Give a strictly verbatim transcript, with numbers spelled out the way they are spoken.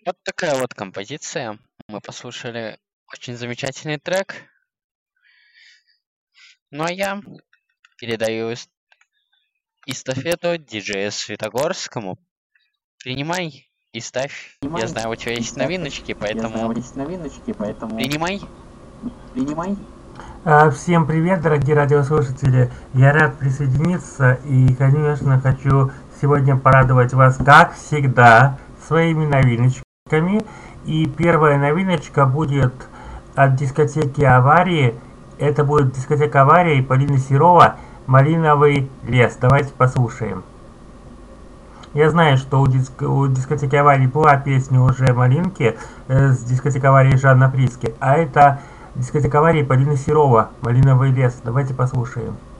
Вот такая вот композиция. Мы послушали очень замечательный трек. Ну а я передаю эс- эстафету диджею Светогорскому. Принимай и ставь. Я Принимай знаю, у тебя и есть ставь. новиночки, Я знаю, поэтому у тебя есть новиночки, поэтому принимай. принимай. А, Всем привет, дорогие радиослушатели! Я рад присоединиться и, конечно, хочу сегодня порадовать вас, как всегда, своими новиночками. И первая новиночка будет от дискотеки «Аварии». Это будет дискотека «Авария» и Полина Серова «Малиновый лес». Давайте послушаем. Я знаю, что у, диск, у дискотеки «Аварии» была песня уже «Малинки» э, с дискотекой «Аварии» Жанна Фриске, а это дискотека «Аварии» Полина Серова «Малиновый лес». Давайте послушаем.